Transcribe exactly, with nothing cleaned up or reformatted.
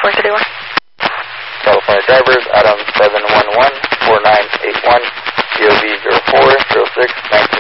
four three one. California drivers, Adam seven one one four nine eight one, C O V zero four zero six nine.